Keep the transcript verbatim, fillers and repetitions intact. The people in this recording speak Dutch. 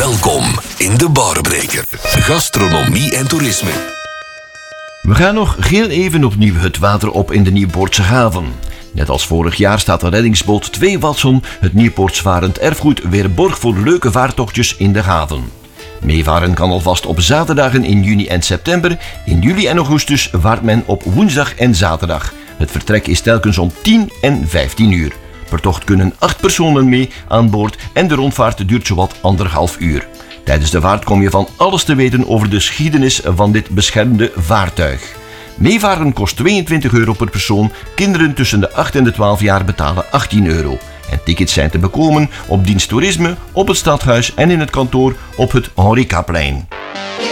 Welkom in de Barbreker. Gastronomie en toerisme. We gaan nog heel even opnieuw het water op in de Nieuwpoortse haven. Net als vorig jaar staat de reddingsboot twee Watson, het Nieuwpoortsvarend erfgoed, weer borg voor leuke vaartochtjes in de haven. Meevaren kan alvast op zaterdagen in juni en september. In juli en augustus vaart men op woensdag en zaterdag. Het vertrek is telkens om tien en vijftien uur. Per tocht kunnen acht personen mee aan boord en de rondvaart duurt zowat anderhalf uur. Tijdens de vaart kom je van alles te weten over de geschiedenis van dit beschermde vaartuig. Meevaren kost tweeëntwintig euro per persoon, kinderen tussen de acht en de twaalf jaar betalen achttien euro. En tickets zijn te bekomen op dienst toerisme, op het stadhuis en in het kantoor op het Horecaplein.